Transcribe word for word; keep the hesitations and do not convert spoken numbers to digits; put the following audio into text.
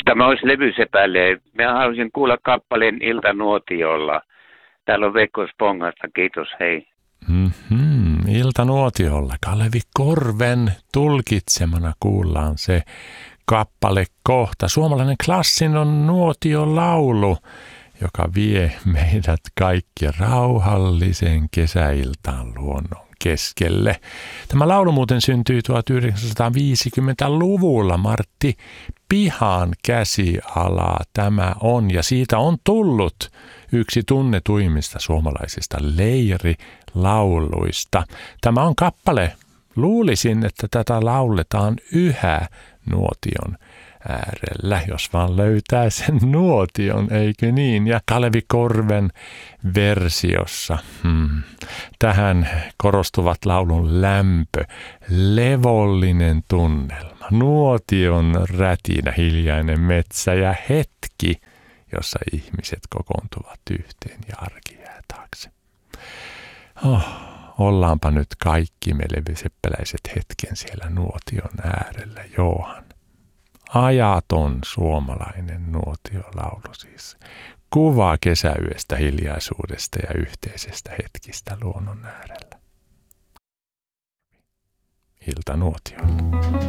Tämä olisi levysepälle. Mä haluaisin kuulla kappaleen Iltanuotiolla. Täällä on Veikko Spongasta. Kiitos, hei. Mm-hmm. Iltanuotiolla Kalevi Korven tulkitsemana kuullaan se kappale kohta. Suomalainen klassin on nuotiolaulu, joka vie meidät kaikki rauhallisen kesäiltaan luonnon keskelle. Tämä laulu muuten syntyi tuhatyhdeksänsataaviisikymmentäluvulla. Martti Pihan käsiala tämä on, ja siitä on tullut yksi tunnetuimmista suomalaisista leirilauluista. Tämä on kappale. Luulisin, että tätä lauletaan yhä nuotion äärellä, jos vaan löytää sen nuotion, eikö niin? Ja Kalevi Korven versiossa hmm, tähän korostuvat laulun lämpö, levollinen tunnelma, nuotion rätinä, hiljainen metsä ja hetki, jossa ihmiset kokoontuvat yhteen ja arki jää taakse. Oh, ollaanpa nyt kaikki me leviseppäläiset hetken siellä nuotion äärellä, Johan. Ajaton suomalainen nuotiolaulu siis. Kuvaa kesäyöstä, hiljaisuudesta ja yhteisestä hetkistä luonnon äärellä. Iltanuotio.